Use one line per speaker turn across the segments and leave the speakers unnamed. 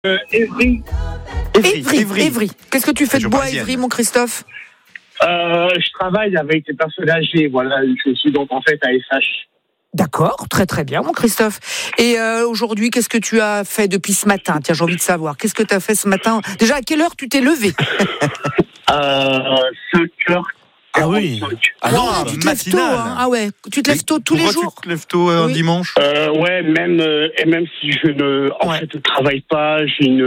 Évry.
Évry. Qu'est-ce que tu fais de bois à Évry, mon Christophe ?
Je travaille avec les personnes âgées. Voilà, je suis donc en fait à SH.
D'accord, très très bien, mon Christophe. Et aujourd'hui, qu'est-ce que tu as fait depuis ce matin ? Tiens, j'ai envie de savoir. Qu'est-ce que tu as fait ce matin ? Déjà, à quelle heure tu t'es levé ?
5h.
Ah oui.
Ah non, tu te lèves tôt, hein. Ah ouais, tu te lèves tôt tous les jours.
Tu te lèves tôt un dimanche
Ouais, même si je ne travaille pas, j'ai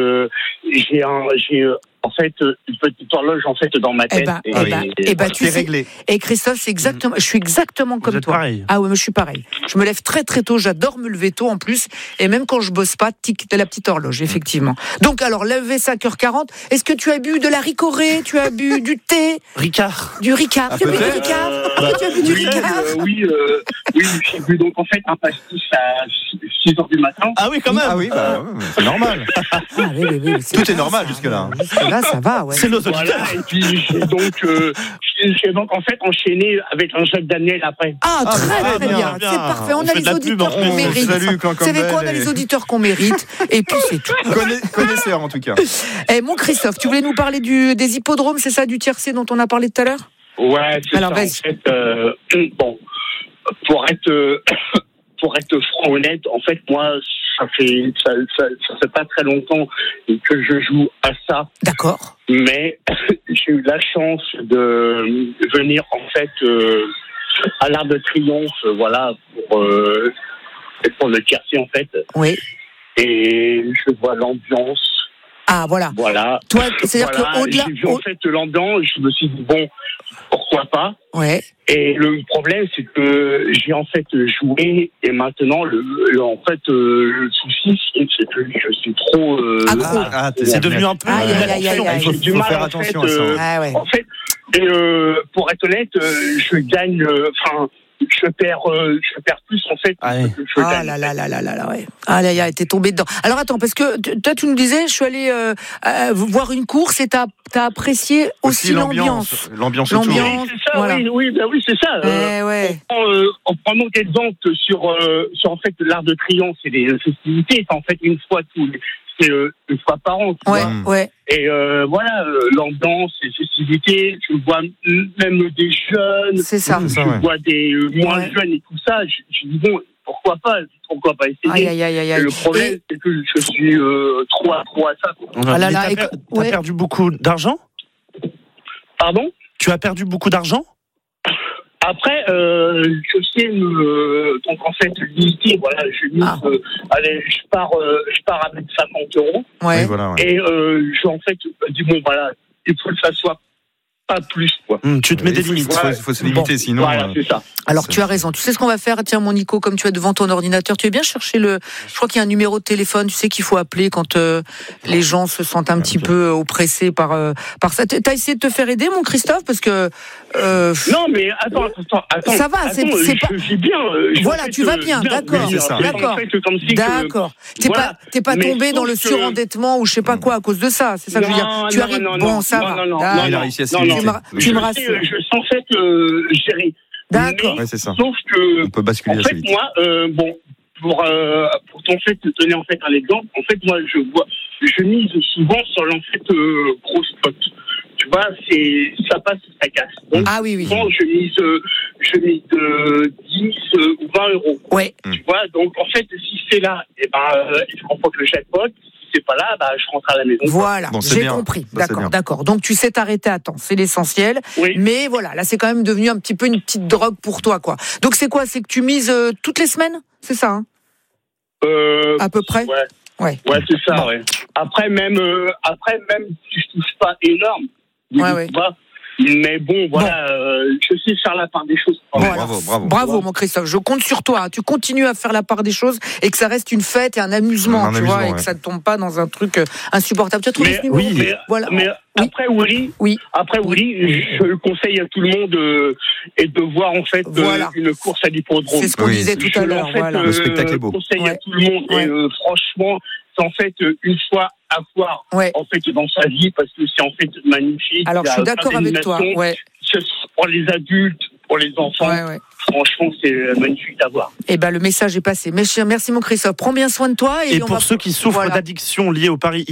en fait une petite horloge en fait dans ma tête.
Tu sais, réglé. Et Christophe, c'est exactement, je suis exactement comme toi.
Pareil.
Ah ouais, moi je suis pareil. Je me lève très très tôt, j'adore me lever tôt en plus, et même quand je bosse pas, tic de la petite horloge, effectivement. Donc alors, lever 5h40, est-ce que tu as bu de la ricorée, tu as bu du thé,
Ricard.
Du Ricard, tu as bu du Ricard tu as bu du Ricard
Oui, j'ai bu donc en fait un pastis à 6h du matin.
Ah oui, quand même.
Ah oui, c'est normal.
Oui,
tout est normal jusque-là.
Là, ça va, ouais.
C'est nos auditeurs.
Voilà, et puis j'ai donc en fait enchaîné avec un Jacques Daniel après.
Ah, très bien. C'est parfait. On a les auditeurs qu'on mérite. Vous savez quoi, on a les auditeurs qu'on mérite. Et puis c'est tout.
Connaisseur en tout cas.
Et mon Christophe, tu voulais nous parler des hippodromes, c'est ça, du tiercé dont on a parlé tout à l'heure ?
Ouais, c'est
alors,
ça. En fait, bon, pour être franc honnête, en fait, moi, ça fait pas très longtemps que je joue à ça.
D'accord.
Mais j'ai eu la chance de venir en fait à l'Arc de Triomphe, voilà, pour le tiercé en fait.
Oui.
Et je vois l'ambiance.
Ah voilà.
Voilà.
Toi, c'est-à-dire qu'au-delà,
j'ai vu en fait l'ambiance, je me suis dit bon, pourquoi pas.
Ouais.
Et le problème, c'est que j'ai en fait joué et maintenant le souci, c'est que je suis trop
accro.
C'est devenu un peu.
Il faut faire attention à ça.
En fait, pour être honnête, je gagne. Je perds plus en fait.
Ouais. Ah là, t'es tombé dedans. Alors attends, parce que toi tu nous disais, je suis allé voir une course et t'as apprécié aussi l'ambiance.
L'ambiance autour.
C'est ça, voilà. Oui, c'est ça. En prenant exemple sur en fait l'Arc de Triomphe, c'est des festivités, c'est en fait une fois une fois par an.
Ouais.
Et voilà, l'ambiance, les festivités, je vois même des jeunes,
c'est ça.
Je vois des moins jeunes et tout ça. Je dis bon, pourquoi pas essayer.
Aïe.
Le problème, c'est que je suis trop accro à ça.
T'as perdu beaucoup d'argent ?
Pardon ?
Tu as perdu beaucoup d'argent ?
Après, je sais donc en fait limiter, voilà, je pars avec 50 euros.
Ouais.
Et je en fait dis bon voilà, il faut que ça soit pas plus quoi.
Tu te mets des limites.
Il faut se limiter sinon.
Voilà, c'est ça.
Alors tu as raison. Tu sais ce qu'on va faire ? Tiens mon Nico, comme tu es devant ton ordinateur, tu es bien chercher je crois qu'il y a un numéro de téléphone, tu sais qu'il faut appeler quand les gens se sentent un petit peu oppressés par ça. T'as essayé de te faire aider mon Christophe parce que
non mais attends.
Ça va, c'est pas.
Je vis bien.
Voilà, tu vas bien, d'accord. D'accord. T'es pas tombé dans le surendettement ou je sais pas quoi à cause de ça. C'est ça que je veux dire. Tu arrives. Bon, ça va.
Il a réussi à se
tu me rassures.
Je sens en fait gérer.
D'accord.
Ouais, c'est ça.
Sauf que
on peut basculer assez vite.
Moi, pour ton fait te donner en fait un exemple, en fait moi je mise souvent sur l'en fait gros spot. Tu vois, ça passe, ça casse. Donc,
oui.
Souvent, je mise 10 ou 20 euros.
Ouais.
Tu vois, donc en fait, si c'est là, je remporte le jackpot. Si c'est pas là, je rentre à la maison.
Voilà, j'ai compris. D'accord. Donc tu sais t'arrêter à temps, c'est l'essentiel. Oui. Mais voilà, là c'est quand même devenu un petit peu une petite drogue pour toi, quoi. Donc c'est quoi ? C'est que tu mises toutes les semaines ? C'est ça, hein ? À peu près. Ouais,
c'est ça. Bon. Ouais. Après même si je touche pas énorme.
Ouais.
Mais bon, voilà, je sais faire la part des choses.
Bravo,
mon Christophe. Je compte sur toi. Tu continues à faire la part des choses et que ça reste une fête et un amusement, vois, et que ça ne tombe pas dans un truc insupportable. Tu as trouvé ce numéro ?
Mais après Willy, je conseille à tout le monde et de voir en fait une course à l'hippodrome.
C'est ce qu'on disait tout à l'heure.
Le spectacle est beau.
Je conseille à tout le monde et franchement, c'est en fait une fois à voir en fait dans sa vie parce que c'est en fait magnifique.
Alors je suis d'accord avec toi.
Pour les adultes, pour les enfants. Ouais. Franchement, c'est magnifique à voir.
Eh ben, le message est passé. Merci mon Christophe. Prends bien soin de toi.
Et pour ceux qui souffrent d'addiction liée au paris